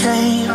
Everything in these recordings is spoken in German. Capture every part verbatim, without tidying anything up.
okay.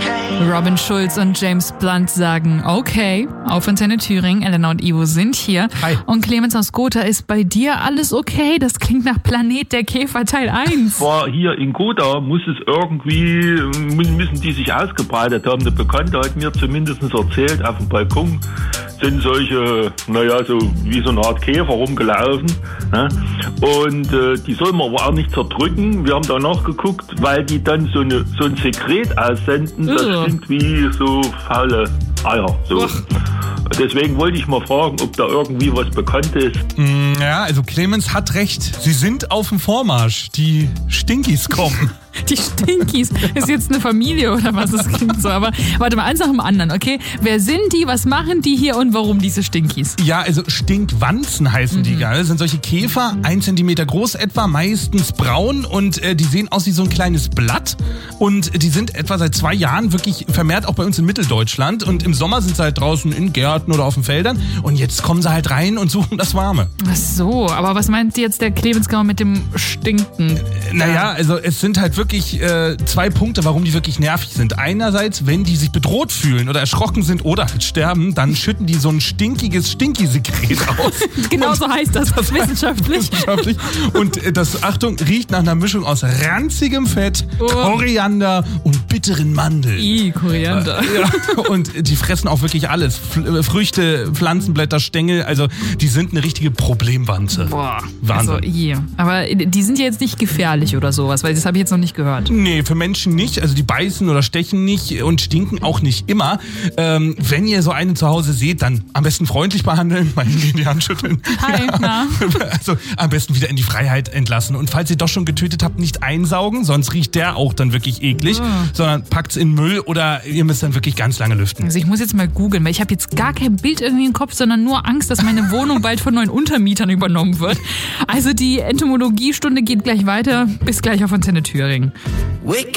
Robin Schulz und James Blunt sagen okay auf Antenne Thüringen. Elena und Ivo sind hier. Hi. Und Clemens aus Gotha, ist bei dir alles okay? Das klingt nach Planet der Käfer Teil eins. War hier in Gotha, muss es irgendwie, müssen die sich ausgebreitet haben. Eine Bekannte hat mir zumindest erzählt, auf dem Balkon sind solche, naja, so wie so eine Art Käfer rumgelaufen. Ne? Und äh, die soll man aber auch nicht zerdrücken. Wir haben da nachgeguckt, weil die dann so, eine, so ein Sekret aussenden, das Ugh. klingt wie so faule Eier. So. Deswegen wollte ich mal fragen, ob da irgendwie was bekannt ist. Mm, ja, also Clemens hat recht. Sie sind auf dem Vormarsch. Die Stinkies kommen. Die Stinkies. Ist jetzt eine Familie oder was? Das klingt so. Aber warte mal, eins nach dem anderen, okay? Wer sind die, was machen die hier und warum diese Stinkies? Ja, also Stinkwanzen heißen Mhm. die, gell? Das sind solche Käfer, ein Zentimeter groß etwa, meistens braun und äh, die sehen aus wie so ein kleines Blatt und die sind etwa seit zwei Jahren wirklich vermehrt auch bei uns in Mitteldeutschland und im Sommer sind sie halt draußen in Gärten oder auf den Feldern und jetzt kommen sie halt rein und suchen das Warme. Ach so, aber was meint jetzt der Clemens genau mit dem Stinken? Naja, also es sind halt wirklich äh, zwei Punkte, warum die wirklich nervig sind. Einerseits, wenn die sich bedroht fühlen oder erschrocken sind oder halt sterben, dann schütten die so ein stinkiges Stinky-Sekret aus. Genau Und so heißt das, das wissenschaftlich. wissenschaftlich. Und äh, das, Achtung, riecht nach einer Mischung aus ranzigem Fett, Oh. Koriander und bitteren Mandeln. I, Koriander. Ja, und die fressen auch wirklich alles. F- Früchte, Pflanzenblätter, Stängel, also die sind eine richtige Problemwanze. Boah, Wahnsinn. also i. Aber die sind ja jetzt nicht gefährlich oder sowas, weil das habe ich jetzt noch nicht gehört. Nee, für Menschen nicht. Also die beißen oder stechen nicht und stinken auch nicht immer. Ähm, wenn ihr so einen zu Hause seht, dann am besten freundlich behandeln, mal hingehen, die Hand schütteln. Hi, na? Also am besten wieder in die Freiheit entlassen. Und falls ihr doch schon getötet habt, nicht einsaugen, sonst riecht der auch dann wirklich eklig, Oh. sondern packt's in Müll oder ihr müsst dann wirklich ganz lange lüften. Also ich muss jetzt mal googeln, weil ich habe jetzt gar kein Bild irgendwie im Kopf, sondern nur Angst, dass meine Wohnung bald von neuen Untermietern übernommen wird. Also die Entomologiestunde geht gleich weiter. Bis gleich auf Antenne Thüringen.